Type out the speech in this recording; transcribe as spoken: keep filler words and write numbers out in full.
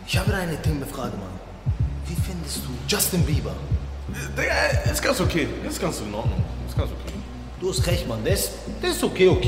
Ich habe eine dumme Frage, Mann. Wie findest du Justin Bieber? Der ist ganz okay. Das ist ganz in Ordnung. Das ist ganz okay. Du hast recht, Mann. Der ist, der ist okay, okay.